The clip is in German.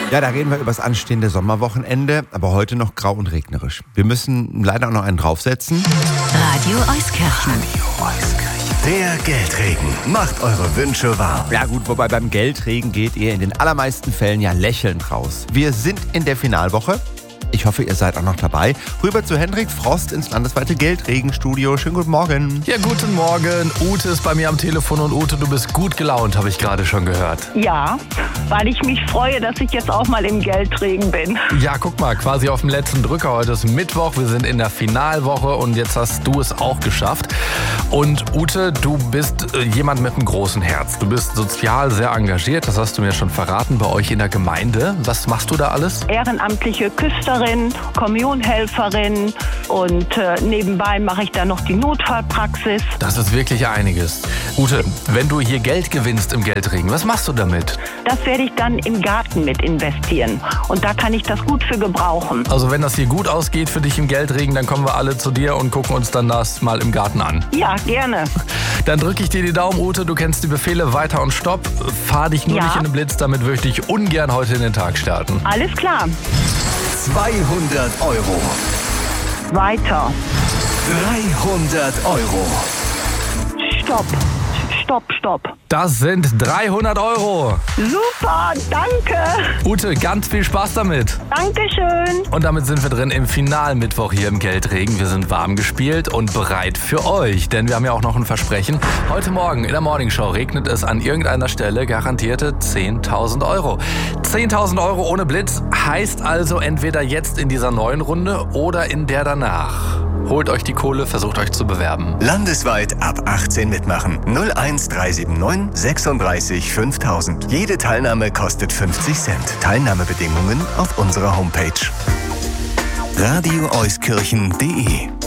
Ja, da reden wir über das anstehende Sommerwochenende, aber heute noch grau und regnerisch. Wir müssen leider auch noch einen draufsetzen. Radio Euskirchen. Der Geldregen macht eure Wünsche wahr. Ja gut, wobei beim Geldregen geht ihr in den allermeisten Fällen ja lächelnd raus. Wir sind in der Finalwoche. Ich hoffe, ihr seid auch noch dabei. Rüber zu Hendrik Frost ins landesweite Geldregenstudio. Schönen guten Morgen. Ja, guten Morgen. Ute ist bei mir am Telefon und Ute, du bist gut gelaunt, habe ich gerade schon gehört. Ja, weil ich mich freue, dass ich jetzt auch mal im Geldregen bin. Ja, guck mal, quasi auf dem letzten Drücker. Heute ist Mittwoch, wir sind in der Finalwoche und jetzt hast du es auch geschafft. Und Ute, du bist jemand mit einem großen Herz. Du bist sozial sehr engagiert, das hast du mir schon verraten, bei euch in der Gemeinde. Was machst du da alles? Ehrenamtliche Küsterin, Kommunionhelferin und nebenbei mache ich dann noch die Notfallpraxis. Das ist wirklich einiges. Ute, wenn du hier Geld gewinnst im Geldregen, was machst du damit? Das werde ich dann im Garten mit investieren und da kann ich das gut für gebrauchen. Also wenn das hier gut ausgeht für dich im Geldregen, dann kommen wir alle zu dir und gucken uns dann das mal im Garten an. Ja, gerne. Dann drücke ich dir die Daumen, Ute. Du kennst die Befehle Weiter und Stopp. Fahr dich nur nicht in den Blitz, damit würde ich dich ungern heute in den Tag starten. Alles klar. 200 Euro. Weiter. 300 Euro. Stopp. Stopp. Das sind 300 Euro. Super, danke. Ute, ganz viel Spaß damit. Dankeschön. Und damit sind wir drin im Finalmittwoch hier im Geldregen. Wir sind warm gespielt und bereit für euch. Denn wir haben ja auch noch ein Versprechen. Heute Morgen in der Morningshow regnet es an irgendeiner Stelle garantierte 10.000 Euro. 10.000 Euro ohne Blitz heißt also entweder jetzt in dieser neuen Runde oder in der danach. Holt euch die Kohle, versucht euch zu bewerben. Landesweit ab 18 mitmachen. 01379 36 5000. Jede Teilnahme kostet 50 Cent. Teilnahmebedingungen auf unserer Homepage. radioeuskirchen.de